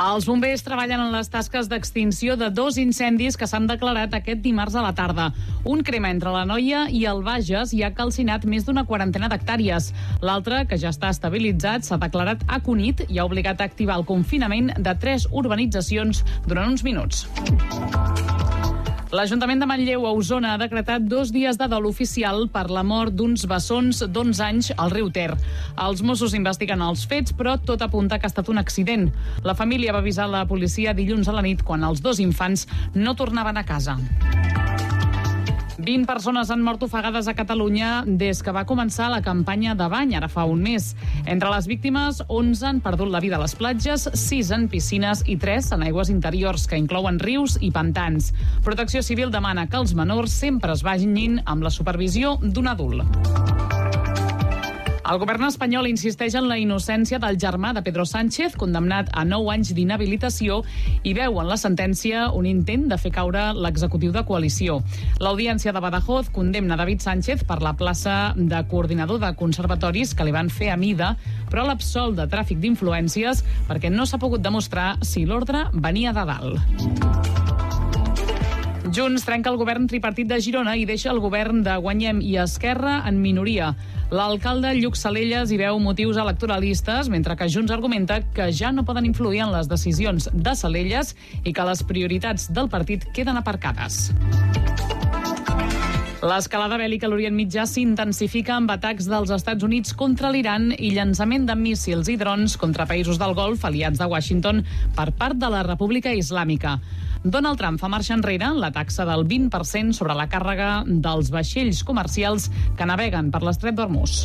Els bombers treballen en les tasques d'extinció de 2 incendis que s'han declarat aquest dimarts a la tarda. Un crema entre l'Anoia i el Bages i ha calcinat més d'una quarantena d'hectàrees. L'altre, que ja està estabilitzat, s'ha declarat a Cunit i ha obligat a activar el confinament de 3 urbanitzacions durant uns minuts. L'Ajuntament de Manlleu, a Osona, ha decretat 2 dies de dol oficial per la mort d'uns bessons d'11 anys al riu Ter. Els Mossos investiguen els fets, però tot apunta que ha estat un accident. La família va avisar la policia dilluns a la nit quan els 2 infants no tornaven a casa. 20 persones han mort ofegades a Catalunya des que va començar la campanya de bany, ara fa un mes. Entre les víctimes, 11 han perdut la vida a les platges, 6 en piscines i 3 en aigües interiors, que inclouen rius i pantans. Protecció Civil demana que els menors sempre es vagin amb la supervisió d'un adult. El govern espanyol insisteix en la innocència del germà de Pedro Sánchez, condemnat a 9 anys d'inhabilitació, i veu en la sentència un intent de fer caure l'executiu de coalició. L'Audiència de Badajoz condemna David Sánchez per la plaça de coordinador de conservatoris que li van fer a mida, però l'absol de tràfic d'influències perquè no s'ha pogut demostrar si l'ordre venia de dalt. Junts trenca el govern tripartit de Girona i deixa el govern de Guanyem i Esquerra en minoria. L'alcalde Lluc Salelles hi veu motius electoralistes, mentre que Junts argumenta que ja no poden influir en les decisions de Salelles i que les prioritats del partit queden aparcades. L'escalada bèl·lica a l'Orient Mitjà s'intensifica amb atacs dels Estats Units contra l'Iran i llançament de míssils i drons contra països del Golf aliats de Washington per part de la República Islàmica. Donald Trump fa marxa enrere en la taxa del 20% sobre la càrrega dels vaixells comercials que naveguen per l'Estret d'Hormuz.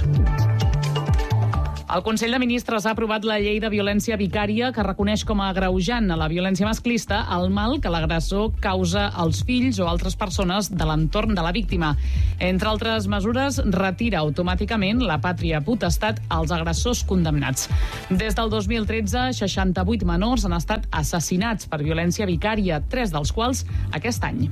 El Consell de Ministres ha aprovat la llei de violència vicària que reconeix com a agreujant a la violència masclista el mal que l'agressor causa als fills o altres persones de l'entorn de la víctima. Entre altres mesures, retira automàticament la pàtria potestat als agressors condemnats. Des del 2013, 68 menors han estat assassinats per violència vicària, 3 dels quals aquest any.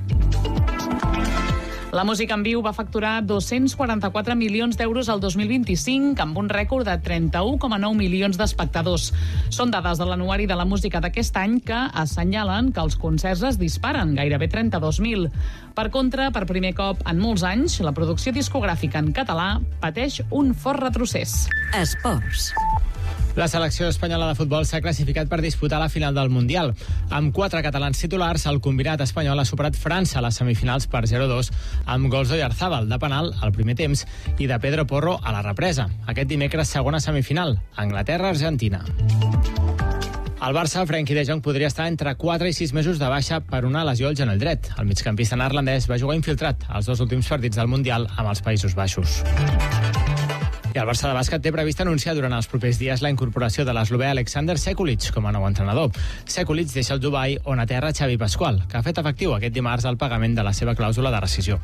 La música en viu va facturar 244 milions d'euros al 2025, amb un rècord de 31,9 milions d'espectadors. Són dades de l'anuari de la música d'aquest any que assenyalen que els concerts es disparen, gairebé 32.000. Per contra, per primer cop en molts anys, la producció discogràfica en català pateix un fort retrocés. Esports. La selecció espanyola de futbol s'ha classificat per disputar la final del Mundial. Amb 4 catalans titulars, el combinat espanyol ha superat França a les semifinals per 0-2 amb gols d'Oyarzabal de penal al primer temps i de Pedro Porro a la represa. Aquest dimecres, segona semifinal, Anglaterra-Argentina. El Barça, Frenkie de Jong, podria estar entre 4 i 6 mesos de baixa per una lesió al genoll dret. El migcampista neerlandès va jugar infiltrat els 2 últims partits del Mundial amb els Països Baixos. I el Barça de bàsquet té previst anunciar durant els propers dies la incorporació de l'eslovè Alexander Sekulic com a nou entrenador. Sekulic deixa el Dubai, on aterra Xavi Pascual, que ha fet efectiu aquest dimarts el pagament de la seva clàusula de rescissió.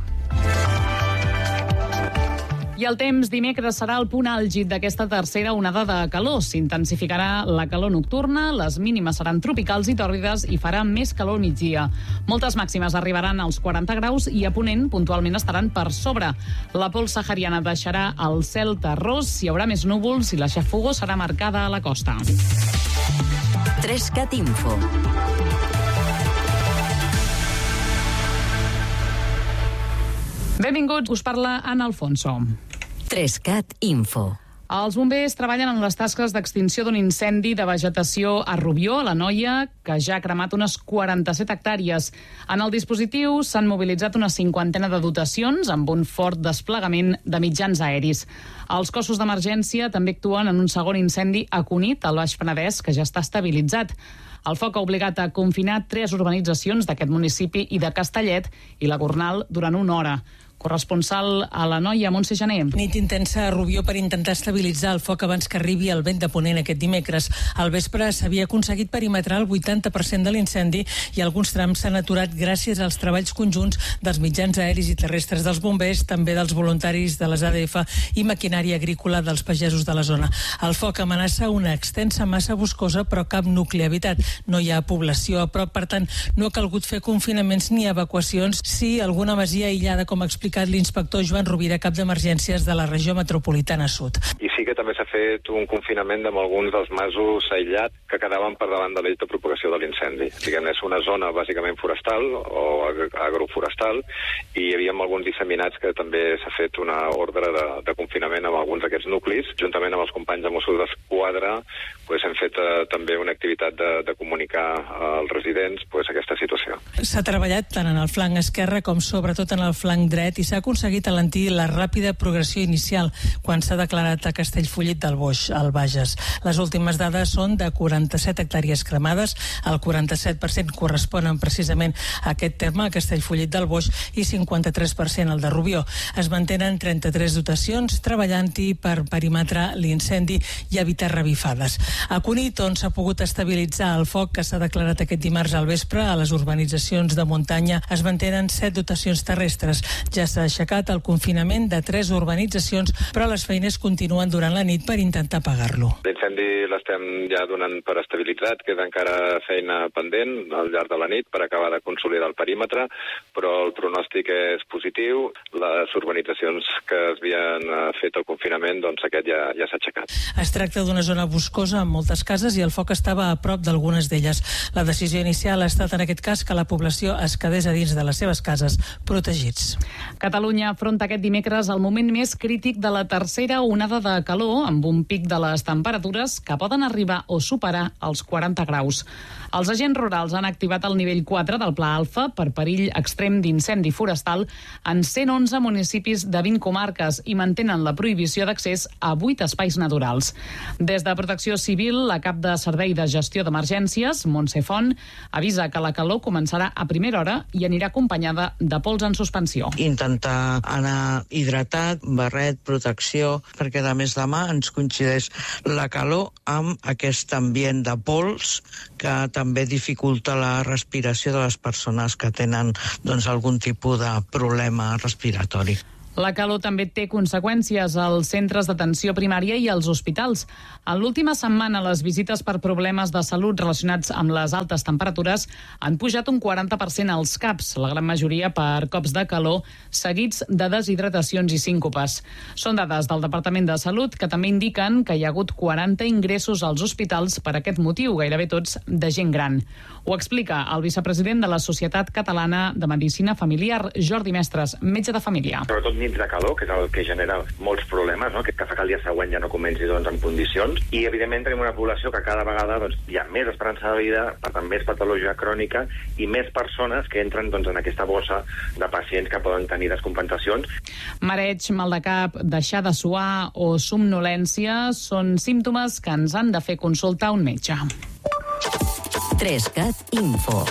I el temps dimecres serà el punt àlgid d'aquesta tercera onada de calor. S'intensificarà la calor nocturna, les mínimes seran tropicals i tòrrides i farà més calor al migdia. Moltes màximes arribaran als 40 graus i a Ponent puntualment estaran per sobre. La pols sahariana deixarà el cel terrós, hi haurà més núvols i la xafogor serà marcada a la costa. 3CAT Info. Benvinguts, us parla Ana Alfonso. 3CAT Info. Els bombers treballen en les tasques d'extinció d'un incendi de vegetació a Rubió, a l'Anoia, que ja ha cremat unes 47 hectàrees. En el dispositiu s'han mobilitzat una 50 de dotacions amb un fort desplegament de mitjans aeris. Els cossos d'emergència també actuen en un segon incendi a Cunit, al Baix Penedès, que ja està estabilitzat. El foc ha obligat a confinar 3 urbanitzacions d'aquest municipi i de Castellet i la Gornal durant 1 hora. Corresponsal a l'Anoia, Montse Janer. Nit intensa a Rubió per intentar estabilitzar el foc abans que arribi el vent de ponent aquest dimecres. Al vespre s'havia aconseguit perimetrar el 80% de l'incendi i alguns trams s'han aturat gràcies als treballs conjunts dels mitjans aeris i terrestres dels bombers, també dels voluntaris de les ADF i maquinària agrícola dels pagesos de la zona. El foc amenaça una extensa massa boscosa, però cap nucli habitat. No hi ha població a prop, per tant, no ha calgut fer confinaments ni evacuacions. Sí, alguna masia aïllada, com explica explicat l'inspector Joan Rovira, cap d'emergències de la regió metropolitana sud. I sí que també s'ha fet un confinament amb alguns dels masos aïllats que quedaven per davant de l'eix de propagació de l'incendi. Diguem-ne, és una zona bàsicament forestal o agroforestal i hi havia alguns disseminats que també s'ha fet una ordre de confinament amb alguns d'aquests nuclis. Juntament amb els companys de Mossos d'Esquadra hem fet també una activitat de comunicar als residents aquesta situació. S'ha treballat tant en el flanc esquerre com sobretot en el flanc dret i s'ha aconseguit alentir la ràpida progressió inicial quan s'ha declarat a Castellfollit del Boix, al Bages. Les últimes dades són de 47 hectàrees cremades, el 47% corresponen precisament a aquest terme, a Castellfollit del Boix, i 53% al de Rubió. Es mantenen 33 dotacions treballant-hi per perimetrar l'incendi i evitar revifades. A Cunit, on s'ha pogut estabilitzar el foc que s'ha declarat aquest dimarts al vespre a les urbanitzacions de muntanya, es mantenen 7 dotacions terrestres. Ja s'ha aixecat el confinament de 3 urbanitzacions, però les feines continuen durant la nit per intentar apagar-lo. L'incendi l'estem ja donant per estabilitzat, queda encara feina pendent al llarg de la nit per acabar de consolidar el perímetre, però el pronòstic és positiu. Les urbanitzacions que havien fet el confinament, aquest ja s'ha aixecat. Es tracta d'una zona boscosa amb moltes cases i el foc estava a prop d'algunes d'elles. La decisió inicial ha estat en aquest cas que la població es quedés a dins de les seves cases protegits. Catalunya afronta aquest dimecres el moment més crític de la tercera onada de calor, amb un pic de les temperatures que poden arribar o superar els 40 graus. Els agents rurals han activat el nivell 4 del Pla Alfa per perill extrem d'incendi forestal en 111 municipis de 20 comarques i mantenen la prohibició d'accés a 8 espais naturals. Des de Protecció Civil, la cap de Servei de Gestió d'Emergències, Montse Font, avisa que la calor començarà a primera hora i anirà acompanyada de pols en suspensió. Intentar anar hidratat, barret, protecció, perquè de més demà ens coincideix la calor amb aquest ambient de pols que també dificulta la respiració de les persones que tenen algun tipus de problema respiratori. La calor també té conseqüències als centres d'atenció primària i als hospitals. En l'última setmana, les visites per problemes de salut relacionats amb les altes temperatures han pujat un 40% als CAPs, la gran majoria per cops de calor, seguits de deshidratacions i síncopes. Són dades del Departament de Salut que també indiquen que hi ha hagut 40 ingressos als hospitals per aquest motiu, gairebé tots de gent gran. Ho explica el vicepresident de la Societat Catalana de Medicina Familiar, Jordi Mestres, metge de família. Sobretot nits de calor, que és el que genera molts problemes, que fa que el dia següent ja no comenci en condicions. I, evidentment, tenim una població que cada vegada hi ha més esperança de vida, per tant, més patologia crònica i més persones que entren en aquesta bossa de pacients que poden tenir descompensacions. Mareig, mal de cap, deixar de suar o somnolència són símptomes que ens han de fer consultar un metge. 3CAT Info.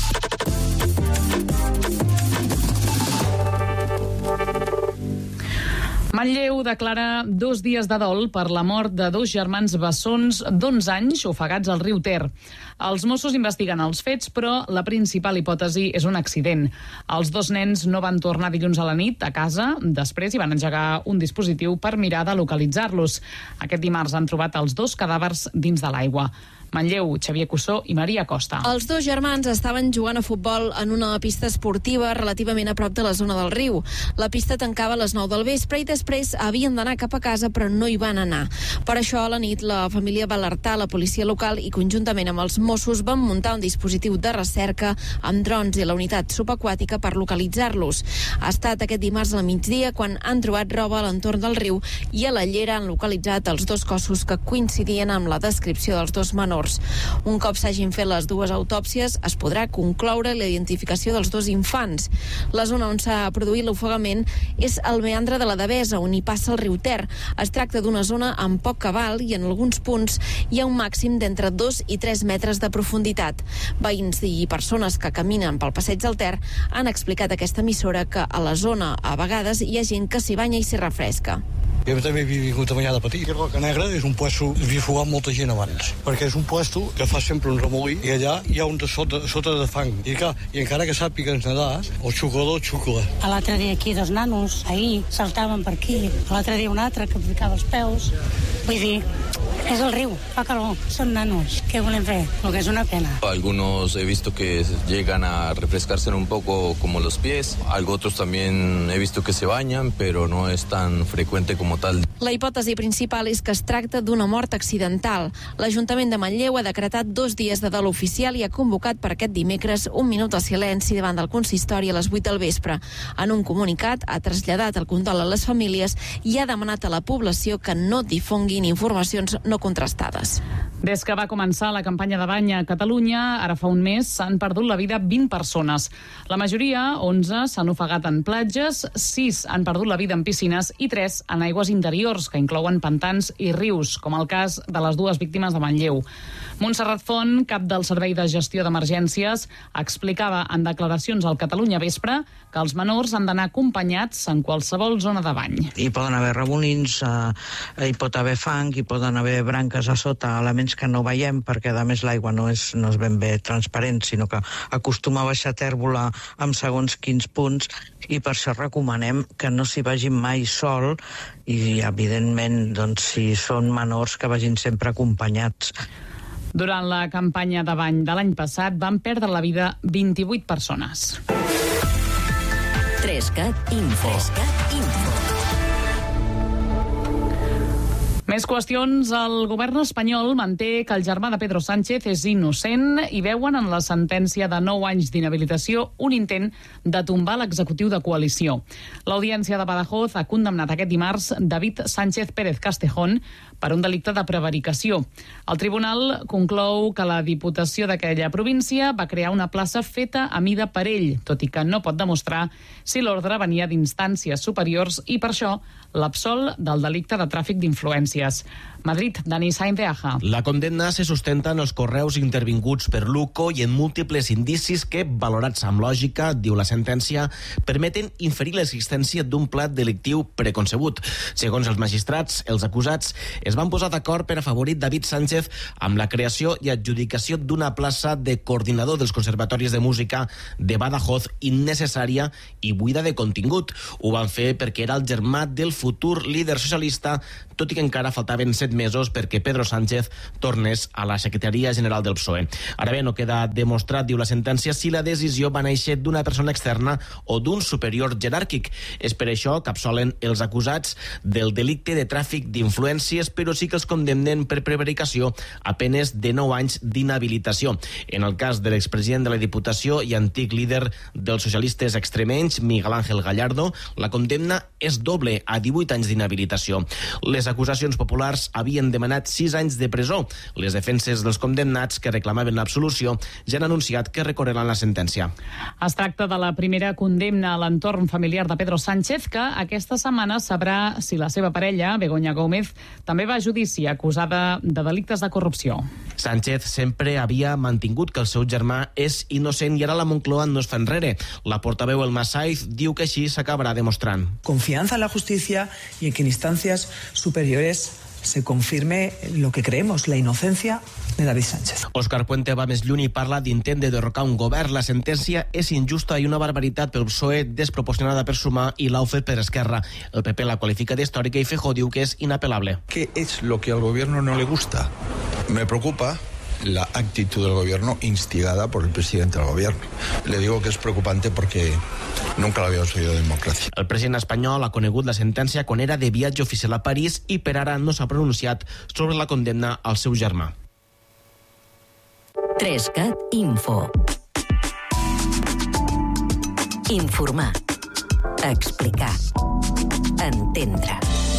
Manlleu declara 2 dies de dol per la mort de 2 germans bessons d'11 anys ofegats al riu Ter. Els Mossos investiguen els fets, però la principal hipòtesi és un accident. Els 2 nens no van tornar dilluns a la nit a casa, després hi van engegar un dispositiu per mirar de localitzar-los. Aquest dimarts han trobat els 2 cadàvers dins de l'aigua. Manlleu, Xavier Cussó i Maria Costa. Els 2 germans estaven jugant a futbol en una pista esportiva relativament a prop de la zona del riu. La pista tancava a les 9 del vespre i després havien d'anar cap a casa, però no hi van anar. Per això, a la nit, la família va alertar la policia local i, conjuntament amb els Mossos, van muntar un dispositiu de recerca amb drons i la unitat subaquàtica per localitzar-los. Ha estat aquest dimarts a la migdia quan han trobat roba a l'entorn del riu i a la llera han localitzat els 2 cossos que coincidien amb la descripció dels 2 menors. Un cop s'hagin fet les 2 autòpsies, es podrà concloure la identificació dels 2 infants. La zona on s'ha produït l'ofegament és el meandre de la Devesa, on hi passa el riu Ter. Es tracta d'una zona amb poc cabal i en alguns punts hi ha un màxim d'entre 2 i 3 metres de profunditat. Veïns i persones que caminen pel passeig del Ter han explicat a aquesta emissora que a la zona a vegades hi ha gent que s'hi banya i s'hi refresca. Jo també he vingut a banyar de petit. Roca Negra és un puesto que havia fugat molta gent abans, perquè és un puesto que fa sempre un remolí i allà hi ha un de sota de fang. I encara que sàpigues nedar, el xuclador xucla. L'altre dia aquí 2 nanos, ahir saltaven per aquí. L'altre dia un altre que ficava els peus. Vull dir, És el riu, fa calor, són nanos. Què volem fer? Lo que és una pena. Algunos he visto que llegan a refrescarse un poco como los pies. Otros también he visto que se bañan, pero no es tan frecuente como tal. La hipòtesi principal és que es tracta d'una mort accidental. L'Ajuntament de Manlleu ha decretat 2 dies de dol oficial i ha convocat per aquest dimecres un minut de silenci davant del consistori a les 8 del vespre. En un comunicat ha traslladat el condol a les famílies i ha demanat a la població que no difonguin informacions no contrastades. Des que va començar la campanya de bany a Catalunya, ara fa un mes, s'han perdut la vida 20 persones. La majoria, 11, s'han ofegat en platges, 6 han perdut la vida en piscines i 3 en aigües interiors, que inclouen pantans i rius, com el cas de les 2 víctimes de Manlleu. Montserrat Font, cap del Servei de Gestió d'Emergències, explicava en declaracions al Catalunya Vespre que els menors han d'anar acompanyats en qualsevol zona de bany. Hi poden haver remolins, hi pot haver fang, hi poden haver branques a sota, elements que no veiem, perquè a més l'aigua no és ben bé transparent, sinó que acostuma a baixar tèrbola amb segons quins punts, i per això recomanem que no s'hi vagin mai sol i, evidentment, doncs, si són menors, que vagin sempre acompanyats. Durant la campanya de bany de l'any passat van perdre la vida 28 persones. 3CAT Info. Més qüestions. El govern espanyol manté que el germà de Pedro Sánchez és innocent i veuen en la sentència de 9 anys d'inhabilitació un intent de tombar l'executiu de coalició. L'Audiència de Badajoz ha condemnat aquest dimarts David Sánchez Pérez Castejón per un delicte de prevaricació. El tribunal conclou que la Diputació d'aquella província va crear una plaça feta a mida per ell, tot i que no pot demostrar si l'ordre venia d'instàncies superiors i per això l'absol del delicte de tràfic d'influències. Madrid, Dani Sainz de Aja. La condemna se sustenta en els correus intervinguts per Luco i en múltiples indicis que, valorats amb lògica, diu la sentència, permeten inferir l'existència d'un plat delictiu preconcebut. Segons els magistrats, els acusats es van posar d'acord per afavorir David Sánchez amb la creació i adjudicació d'una plaça de coordinador dels conservatoris de música de Badajoz innecessària i buida de contingut. Ho van fer perquè era el germà del futur líder socialista, tot i que encara faltaven 7 mesos perquè Pedro Sánchez tornés a la Secretaria General del PSOE. Ara bé, no queda demostrat, diu la sentència, si la decisió va néixer d'una persona externa o d'un superior jeràrquic. És per això que absolen els acusats del delicte de tràfic d'influències, però sí que els condemnen per prevaricació a penes de 9 anys d'inhabilitació. En el cas de l'expresident de la Diputació i antic líder dels socialistes extremenys, Miguel Ángel Gallardo, la condemna és doble, a 18 anys d'inhabilitació. Les acusacions populars havien demanat 6 anys de presó. Les defenses dels condemnats que reclamaven l'absolució ja han anunciat que recorreran la sentència. Es tracta de la primera condemna a l'entorn familiar de Pedro Sánchez, que aquesta setmana sabrà si la seva parella, Begoña Gómez, també va a judici acusada de delictes de corrupció. Sánchez sempre havia mantingut que el seu germà és innocent i ara la Moncloa no es fa enrere. La portaveu Elma Saiz diu que així s'acabarà demostrant. Confianza en la justicia y en que en instancias superiores se confirme lo que creemos, la inocencia de David Sánchez. Òscar Puente va més lluny i parla d'intent de derrocar un govern. La sentència és injusta i una barbaritat pel PSOE, desproporcionada per Sumar i l'Aufer per Esquerra. El PP la qualifica d'històrica i Feijóo diu que és inapelable. ¿Qué es lo que al gobierno no le gusta? Me preocupa la actitud del gobierno instigada por el presidente del gobierno. Le digo que es preocupante porque nunca lo habíamos oído de democracia. El president espanyol ha conegut la sentència quan era de viatge oficial a París i per ara no s'ha pronunciat sobre la condemna al seu germà. 3CAT Info. Informar. Explicar. Entendre.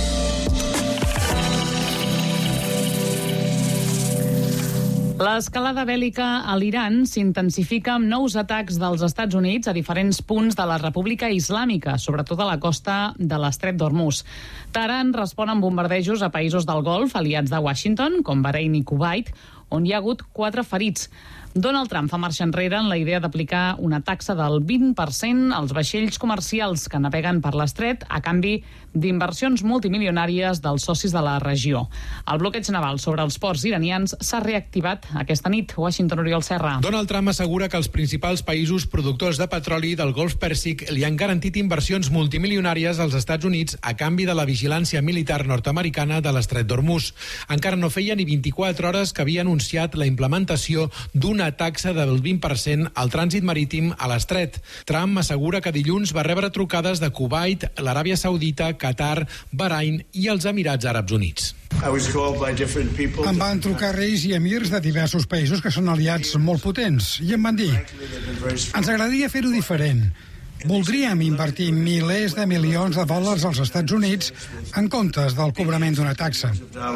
L'escalada bèl·lica a l'Iran s'intensifica amb nous atacs dels Estats Units a diferents punts de la República Islàmica, sobretot a la costa de l'Estret d'Hormuz. Teheran respon amb bombardejos a països del Golf aliats de Washington, com Bahrein i Kuwait, on hi ha hagut 4 ferits. Donald Trump fa marxa enrere en la idea d'aplicar una taxa del 20% als vaixells comercials que naveguen per l'estret a canvi d'inversions multimilionàries dels socis de la regió. El bloqueig naval sobre els ports iranians s'ha reactivat aquesta nit. Washington, Oriol Serra. Donald Trump assegura que els principals països productors de petroli del Golf Pèrsic li han garantit inversions multimilionàries als Estats Units a canvi de la vigilància militar nord-americana de l'estret d'Hormuz. Encara no feia ni 24 hores que havia anunciat la implementació d'una taxa del 20% al trànsit marítim a l'estret. Trump assegura que dilluns va rebre trucades de Kuwait, l'Aràbia Saudita, Qatar, Bahrain i els Emirats Àrabs Units. Em van trucar reis i emirs de diversos països que són aliats molt potents i em van dir: ens agradaria fer-ho diferent. Voldríem invertir milers de milions de dòlars als Estats Units en comptes del cobrament d'una taxa.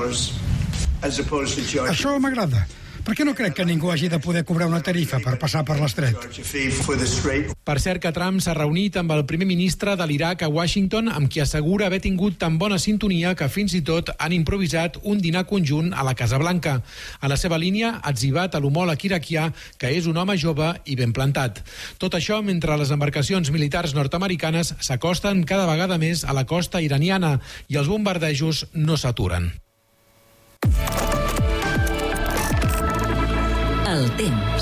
Això m'agrada, perquè no crec que ningú hagi de poder cobrar una tarifa per passar per l'estret. Per cert que Trump s'ha reunit amb el primer ministre de l'Iraq a Washington, amb qui assegura haver tingut tan bona sintonia que fins i tot han improvisat un dinar conjunt a la Casa Blanca. A la seva línia ha etzibat a l'homòleg iraquià, que és un home jove i ben plantat. Tot això mentre les embarcacions militars nord-americanes s'acosten cada vegada més a la costa iraniana i els bombardejos no s'aturen. El temps.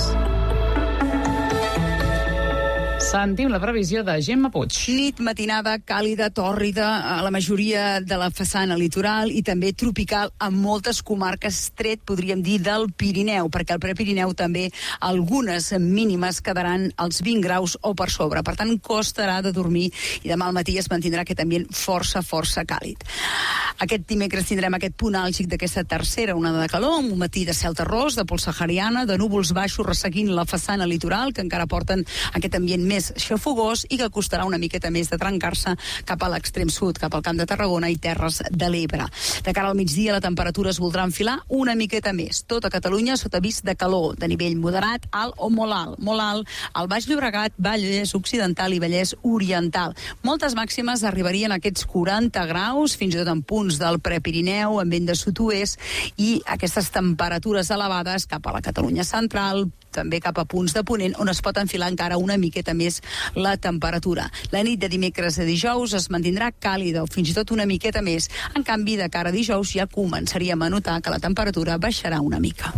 Sentim la previsió de Gemma Puig. Nit matinada càlida, tòrrida a la majoria de la façana litoral i també tropical en moltes comarques, tret, podríem dir, del Pirineu, perquè al Prepirineu també algunes mínimes quedaran als 20 graus o per sobre. Per tant, costarà de dormir i demà al matí es mantindrà aquest ambient força càlid. Aquest dimecres tindrem aquest punt àlgid d'aquesta tercera onada de calor, un matí de cel terrós, de pols sahariana, de núvols baixos resseguint la façana litoral, que encara porten aquest ambient més xafogós i que costarà una miqueta més de trencar-se cap a l'extrem sud, cap al Camp de Tarragona i Terres de l'Ebre. De cara al migdia la temperatura es voldrà enfilar una miqueta més. Tota Catalunya sota avís de calor, de nivell moderat, alt o molt alt. Molt alt al Baix Llobregat, Vallès Occidental i Vallès Oriental. Moltes màximes arribarien a aquests 40 graus, fins i tot en punts del Prepirineu, en vent de sud-oest, i aquestes temperatures elevades cap a la Catalunya central, també cap a punts de ponent, on es pot enfilar encara una miqueta més la temperatura. La nit de dimecres a dijous es mantindrà càlida o fins i tot una miqueta més. En canvi, de cara a dijous ja començaríem a notar que la temperatura baixarà una mica.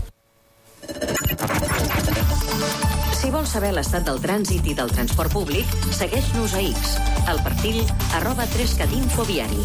Si vols saber l'estat del trànsit i del transport públic, segueix-nos a X, al perfil @3catinfoviari.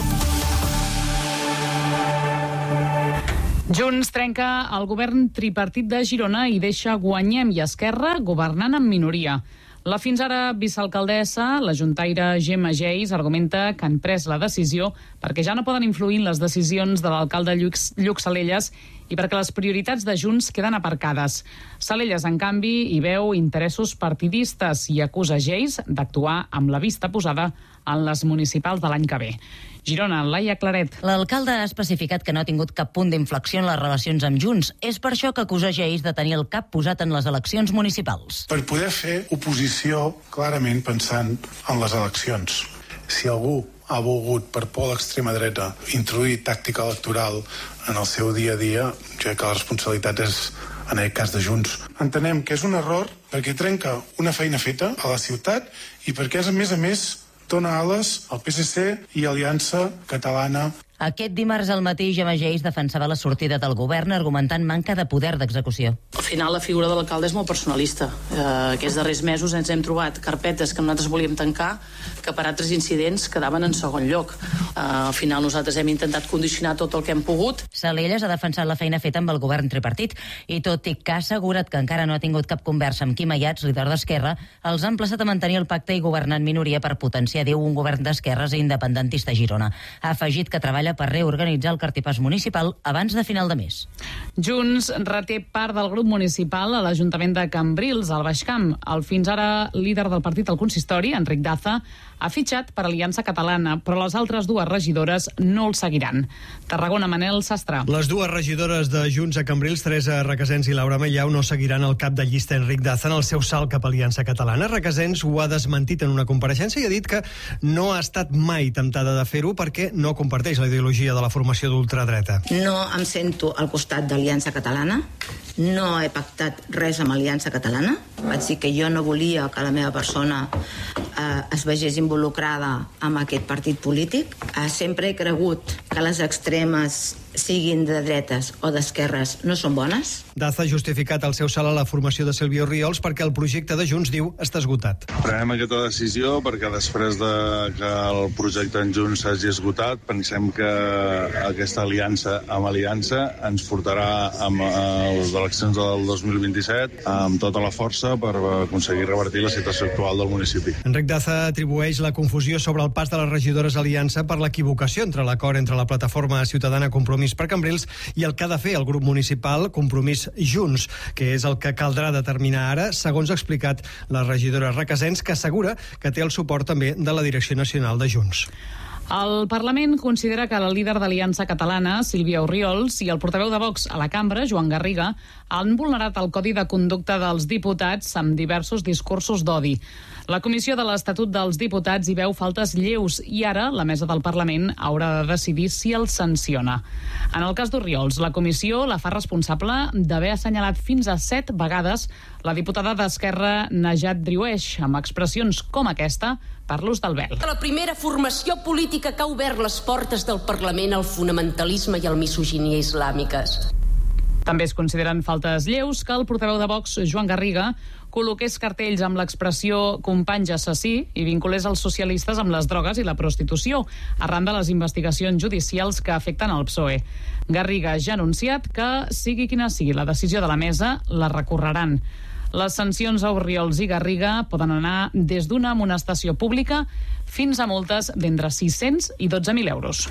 Junts trenca el govern tripartit de Girona i deixa Guanyem i Esquerra governant en minoria. La fins ara vicealcaldessa, la juntaire Gemma Geis, argumenta que han pres la decisió perquè ja no poden influir en les decisions de l'alcalde Lluc Salelles i perquè les prioritats de Junts queden aparcades. Salelles, en canvi, hi veu interessos partidistes i acusa Geis d'actuar amb la vista posada en les municipals de l'any que ve. Girona, Laia Claret. L'alcalde ha especificat que no ha tingut cap punt d'inflexió en les relacions amb Junts. És per això que acusa Geis de tenir el cap posat en les eleccions municipals. Per poder fer oposició clarament pensant en les eleccions. Si algú ha volgut, per por a l'extrema dreta, introduir tàctica electoral en el seu dia a dia, jo crec que la responsabilitat és, en aquest cas, de Junts. Entenem que és un error perquè trenca una feina feta a la ciutat i perquè és, a més, dona ales al PSC i Aliança Catalana. Aquest dimarts al matí, Gemma Geis defensava la sortida del govern argumentant manca de poder d'execució. Al final, la figura de l'alcalde és molt personalista. Aquests darrers mesos ens hem trobat carpetes que nosaltres volíem tancar que per altres incidents quedaven en segon lloc. Al final, nosaltres hem intentat condicionar tot el que hem pogut. Salelles ha defensat la feina feta amb el govern tripartit i, tot i que ha assegurat que encara no ha tingut cap conversa amb Quim Ayats, líder d'Esquerra, els ha emplaçat a mantenir el pacte i governar en minoria per potenciar, diu, un govern d'esquerres i independentista a Girona. Ha afegit que treballa per reorganitzar el cartipàs municipal abans de final de mes. Junts reté part del grup municipal a l'Ajuntament de Cambrils, al Baix Camp. El fins ara líder del partit al consistori, Enric Daza, ha fitxat per Aliança Catalana, però les altres dues regidores no el seguiran. Tarragona, Manel Sastre. Les dues regidores de Junts a Cambrils, Teresa Requesens i Laura Mellau, no seguiran el cap de llista Enric Daza en el seu salt cap a Aliança Catalana. Requesens ho ha desmentit en una compareixença i ha dit que no ha estat mai temptada de fer-ho perquè no comparteix la ideologia de la formació d'ultradreta. No em sento al costat d'Aliança Catalana, no he pactat res amb Aliança Catalana. Vaig dir que jo no volia que la meva persona es vegés involucrada amb aquest partit polític. Sempre he cregut que les extremes, siguin de dretes o d'esquerres, no són bones. Daza ha justificat el seu salt a la formació de Sílvia Orriols perquè el projecte de Junts, diu, està esgotat. Prenem aquesta decisió perquè després de que el projecte en Junts s'hagi esgotat, pensem que aquesta aliança amb Aliança ens portarà amb les eleccions del 2027 amb tota la força per aconseguir revertir la situació actual del municipi. Enric Daza atribueix la confusió sobre el pas de les regidores Aliança per l'equivocació entre l'acord entre la plataforma ciutadana Compromís per Cambrils i el que ha de fer el grup municipal Compromís Junts, que és el que caldrà determinar ara, segons ha explicat la regidora Requesens, que assegura que té el suport també de la direcció nacional de Junts. El Parlament considera que la líder d'Aliança Catalana, Sílvia Orriols, i el portaveu de Vox a la cambra, Joan Garriga, han vulnerat el Codi de Conducta dels Diputats amb diversos discursos d'odi. La Comissió de l'Estatut dels Diputats hi veu faltes lleus i ara la mesa del Parlament haurà de decidir si els sanciona. En el cas d'Orriols, la comissió la fa responsable d'haver assenyalat fins a 7 vegades la diputada d'Esquerra Najat Driouech, amb expressions com aquesta per l'ús del vel. La primera formació política que ha obert les portes del Parlament al fonamentalisme i al misoginia islàmiques. També es consideren faltes lleus que el portaveu de Vox, Joan Garriga, col·loqués cartells amb l'expressió companys assassí i vinculés els socialistes amb les drogues i la prostitució, arran de les investigacions judicials que afecten el PSOE. Garriga ja ha anunciat que, sigui quina sigui la decisió de la mesa, la recorreran. Les sancions a Orriols i Garriga poden anar des d'una amonestació pública fins a multes d'entre 600 i 12.000 euros.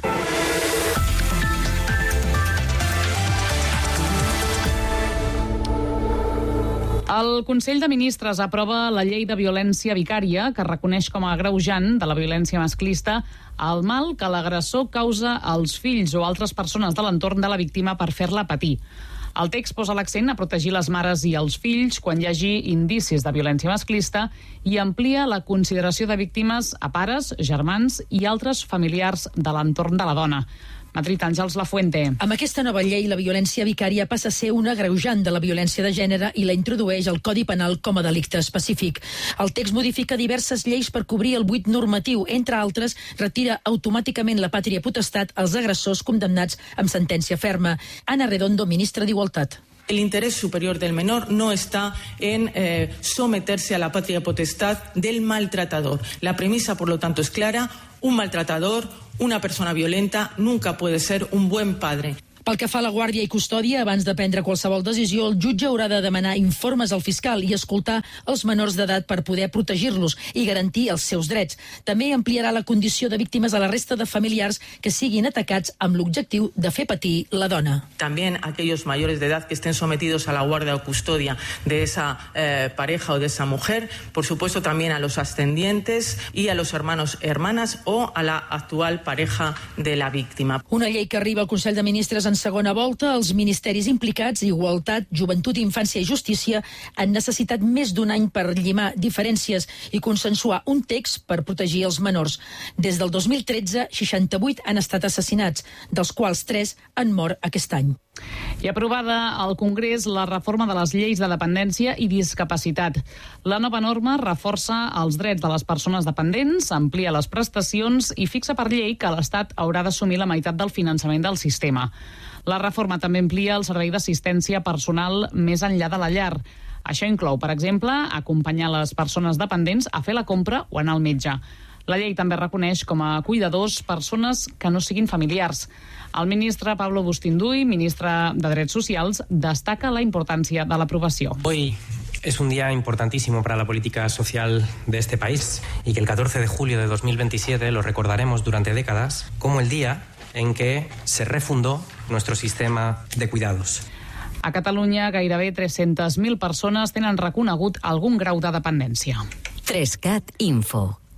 El Consell de Ministres aprova la llei de violència vicària que reconeix com a agreujant de la violència masclista el mal que l'agressor causa als fills o altres persones de l'entorn de la víctima per fer-la patir. El text posa l'accent a protegir les mares i els fills quan hi hagi indicis de violència masclista i amplia la consideració de víctimes a pares, germans i altres familiars de l'entorn de la dona. Madrid, Àngels Lafuente. Amb aquesta nova llei, la violència vicària passa a ser un agreujant de la violència de gènere i la introdueix al Codi Penal com a delicte específic. El text modifica diverses lleis per cobrir el buit normatiu. Entre altres, retira automàticament la pàtria potestat als agressors condemnats amb sentència ferma. Ana Redondo, ministra d'Igualtat. El interés superior del menor no está en someterse a la patria potestad del maltratador. La premisa, por lo tanto, es clara. Un maltratador, una persona violenta, nunca puede ser un buen padre. Pel que fa a la guàrdia i custòdia, abans de prendre qualsevol decisió, el jutge haurà de demanar informes al fiscal i escoltar els menors d'edat per poder protegir-los i garantir els seus drets. També ampliarà la condició de víctimes a la resta de familiars que siguin atacats amb l'objectiu de fer patir la dona. También aquellos mayores de edad que estén sometidos a la guardia o custodia de esa pareja o de esa mujer, por supuesto también a los ascendientes y a los hermanos, hermanas o a la actual pareja de la víctima. Una llei que arriba al Consell de Ministres en segona volta. Els ministeris implicats, Igualtat, Joventut, Infància i Justícia, han necessitat més d'un any per llimar diferències i consensuar un text per protegir els menors. Des del 2013, 68 han estat assassinats, dels quals 3 han mort aquest any. I aprovada al Congrés la reforma de les lleis de dependència i discapacitat. La nova norma reforça els drets de les persones dependents, amplia les prestacions i fixa per llei que l'Estat haurà d'assumir la meitat del finançament del sistema. La reforma també amplia el servei d'assistència personal més enllà de la llar. Això inclou, per exemple, acompanyar les persones dependents a fer la compra o anar al metge. La llei també reconeix com a cuidadors persones que no siguin familiars. El ministre Pablo Bustinduy, ministre de Drets Socials, destaca la importància de l'aprovació. Hoy es un día importantísimo para la política social de este país y que el 14 de julio de 2027 lo recordaremos durante décadas como el día en què se refundó nuestro sistema de cuidados. A Catalunya, gairebé 300.000 persones tenen reconegut algun grau de dependència. 3CAT Info.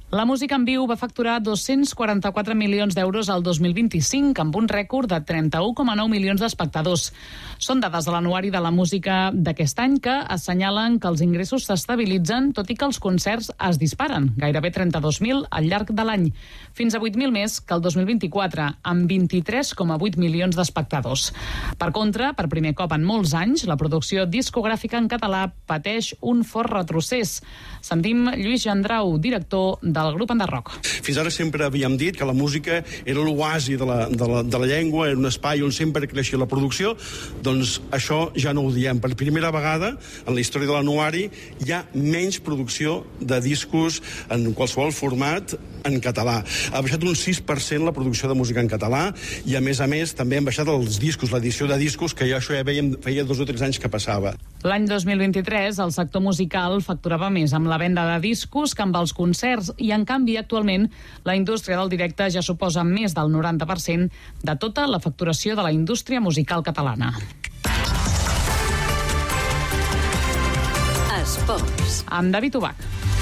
La música en viu va facturar 244 milions d'euros al 2025, amb un rècord de 31,9 milions d'espectadors. Són dades de l'anuari de la música d'aquest any que assenyalen que els ingressos s'estabilitzen, tot i que els concerts es disparen, gairebé 32.000 al llarg de l'any, fins a 8.000 més que el 2024, amb 23,8 milions d'espectadors. Per contra, per primer cop en molts anys, la producció discogràfica en català pateix un fort retrocés. Sentim Lluís Gendrau, director del grup Enderroc. Fins ara sempre havíem dit que la música era l'oasi de la llengua, era un espai on sempre creixia la producció, doncs això ja no ho diem. Per primera vegada en la història de l'anuari hi ha menys producció de discos en qualsevol format en català. Ha baixat un 6% la producció de música en català i a més també han baixat els discos, l'edició de discos, que això ja veiem feia 2 o 3 anys que passava. L'any 2023 el sector musical facturava més amb la venda de discos que amb els concerts i en canvi actualment la indústria del directe ja suposa més del 90% de tota la facturació de la indústria musical catalana. Esports. Amb David Ubach.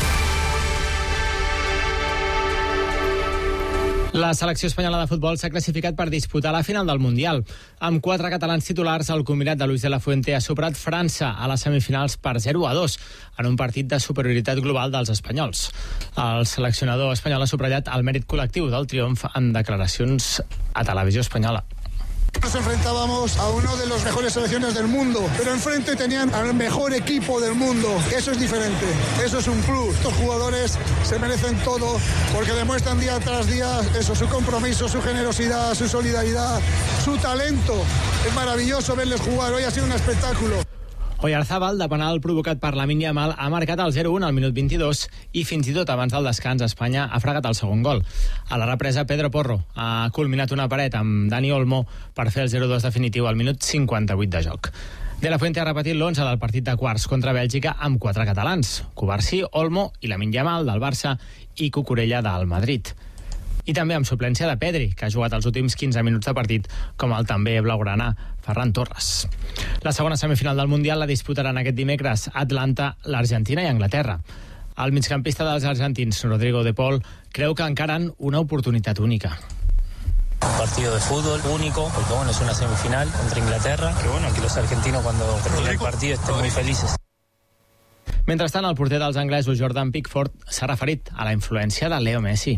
La selecció espanyola de futbol s'ha classificat per disputar la final del Mundial. Amb 4 catalans titulars, el combinat de Luis de la Fuente ha superat França a les semifinals per 0-2 en un partit de superioritat global dels espanyols. El seleccionador espanyol ha subratllat el mèrit col·lectiu del triomf en declaracions a Televisió Espanyola. Nos enfrentábamos a uno de los mejores selecciones del mundo, pero enfrente tenían al mejor equipo del mundo. Eso es diferente, eso es un plus. Estos jugadores se merecen todo porque demuestran día tras día eso, su compromiso, su generosidad, su solidaridad, su talento. Es maravilloso verles jugar, hoy ha sido un espectáculo. Oyarzabal, de penal provocat per Lamine Yamal, ha marcat el 0-1 al minut 22 i fins i tot abans del descans Espanya ha fregat el segon gol. A la represa, Pedro Porro ha culminat una paret amb Dani Olmo per fer el 0-2 definitiu al minut 58 de joc. De la Fuente ha repetit l'11 del partit de quarts contra Bèlgica amb 4 catalans: Cubarsí, Olmo i Lamine Yamal del Barça i Cucurella del Madrid. I també amb suplència de Pedri, que ha jugat els últims 15 minuts de partit, com el també blaugrana Ferran Torres. La segona semifinal del Mundial la disputaran aquest dimecres Atlanta, l'Argentina i Anglaterra. El migcampista dels argentins, Rodrigo de Paul, creu que encaren una oportunitat única. Un partido de fútbol único, porque bueno, es una semifinal contra Inglaterra, pero bueno, que los argentinos cuando termine el partido estén muy felices. Mentrestant, el porter dels anglesos, Jordan Pickford, s'ha referit a la influència de Leo Messi.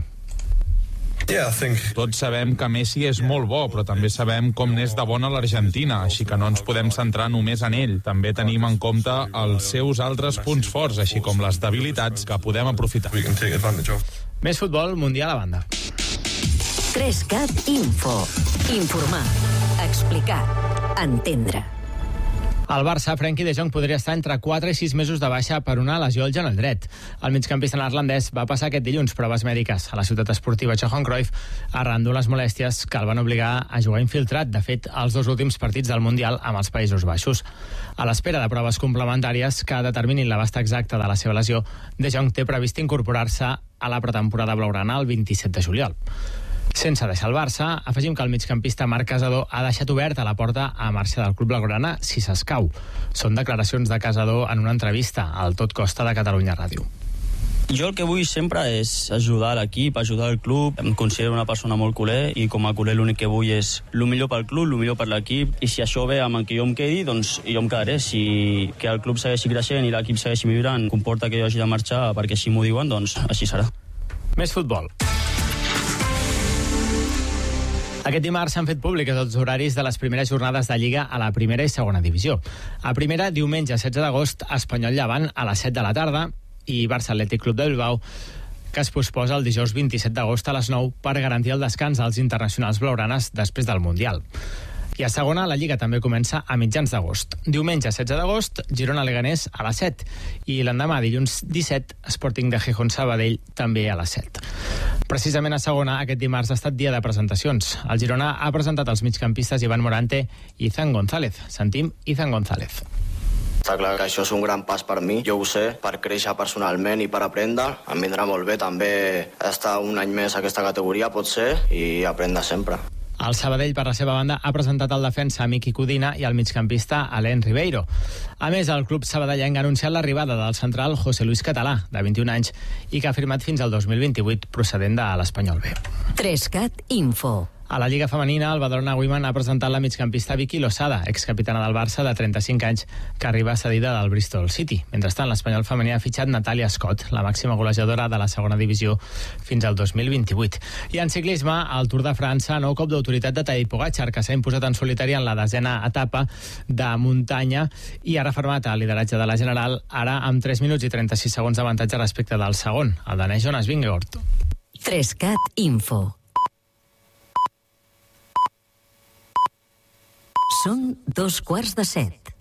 Tots sabem que Messi és molt bo, però també sabem com n'és de bona l'Argentina, així que no ens podem centrar només en ell. També tenim en compte els seus altres punts forts, així com les debilitats que podem aprofitar. Més futbol mundial a banda. 3CAT Info. Informar, explicar, entendre. Al Barça, Frenkie de Jong podria estar entre 4 i 6 mesos de baixa per una lesió al genoll dret. El migcampista neerlandès va passar aquest dilluns proves mèdiques a la ciutat esportiva Johan Cruyff arran d'unes molèsties que el van obligar a jugar infiltrat, de fet, els 2 últims partits del Mundial amb els Països Baixos. A l'espera de proves complementàries que determinin l'abast exacte de la seva lesió, de Jong té previst incorporar-se a la pretemporada blaugrana el 27 de juliol. Sense deixar el Barça, afegim que el migcampista Marc Casador ha deixat oberta la porta a marxa del club blaugrana si s'escau. Són declaracions de Casador en una entrevista al Tot Costa de Catalunya Ràdio. Jo el que vull sempre és ajudar l'equip, ajudar el club. Em considero una persona molt culer i com a culer l'únic que vull és el millor pel club, el millor per l'equip, i si això ve amb el que jo em quedi, doncs jo em quedaré. Si que el club segueixi creixent i l'equip segueixi millorant comporta que jo hagi de marxar perquè així m'ho diuen, doncs així serà. Més futbol. Aquest dimarts s'han fet públics els horaris de les primeres jornades de Lliga a la primera i segona divisió. A primera, diumenge 16 d'agost, Espanyol Llevant a les 7 de la tarda i Barça Atlètic Club de Bilbao, que es posposa el dijous 27 d'agost a les 9 per garantir el descans als internacionals blaugranes després del Mundial. I a segona, la Lliga també comença a mitjans d'agost. Diumenge 16 d'agost, Girona-Leganés a les 7 i l'endemà, dilluns 17, Sporting de Gijón Sabadell també a les 7. Precisament a segona, aquest dimarts ha estat dia de presentacions. El Girona ha presentat els migcampistes Iván Morante i Izan González. Sentim Izan González. Està clar que això és un gran pas per mi, jo ho sé, per créixer personalment i per aprendre. Em vindrà molt bé també estar un any més a aquesta categoria, pot ser, i aprendre sempre. El Sabadell, per la seva banda, ha presentat el defensa Miqui Codina i el migcampista Alain Ribeiro. A més, el club sabadellenc ha anunciat l'arribada del central José Luis Català, de 21 anys, i que ha firmat fins al 2028, procedent de l'Espanyol B. 3CAT Info. A la Lliga Femenina, el Badalona Women ha presentat la migcampista Vicky Losada, excapitana del Barça de 35 anys, que arriba cedida del Bristol City. Mentrestant, l'Espanyol femení ha fitxat Natàlia Scott, la màxima golejadora de la segona divisió, fins al 2028. I en ciclisme, al Tour de França, nou cop d'autoritat de Tadej Pogačar, que s'ha imposat en solitari en la 10a etapa de muntanya i ha refermat el lideratge de la General, ara amb 3 minuts i 36 segons d'avantatge respecte del segon, el danès Jonas Vingegaard. 3CAT Info. Són 7:02.